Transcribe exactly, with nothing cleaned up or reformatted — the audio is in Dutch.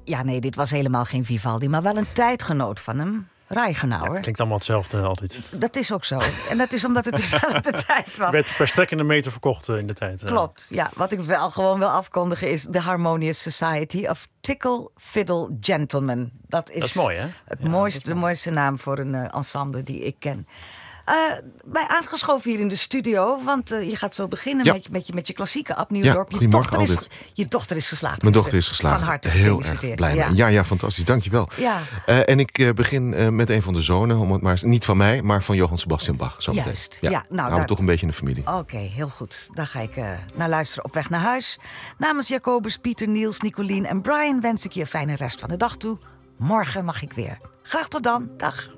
Ja, nee, dit was helemaal geen Vivaldi, maar wel een tijdgenoot van hem. Reichenauer. Ja, klinkt allemaal hetzelfde altijd. Dat is ook zo. En dat is omdat het dezelfde tijd was. Werd per strekkende meter verkocht uh, in de tijd. Uh. Klopt, ja. Wat ik wel gewoon wil afkondigen is The Harmonious Society of Tickle Fiddle Gentlemen. Dat is, dat is mooi, hè? Het ja, mooiste, de mooiste naam voor een uh, ensemble die ik ken. Uh, bij aangeschoven hier in de studio, want uh, je gaat zo beginnen ja. met, je, met, je, met je klassieke Ab Nieuwdorp. Ja, je, dochter is, altijd. je dochter is geslaagd. Mijn dochter is geslaagd. Van harte heel gefeliciteerd. erg blij ja. mee. Ja, ja, fantastisch. Dankjewel. Ja. Uh, en ik uh, begin uh, met een van de zonen, om het maar, niet van mij, maar van Johann Sebastian Bach. Zo Juist. Ja, ja, nou, nou, we dat... toch een beetje in de familie. Oké, okay, heel goed. Daar ga ik uh, naar luisteren op weg naar huis. Namens Jacobus, Pieter, Niels, Nicolien en Brian wens ik je een fijne rest van de dag toe. Morgen mag ik weer. Graag tot dan. Dag.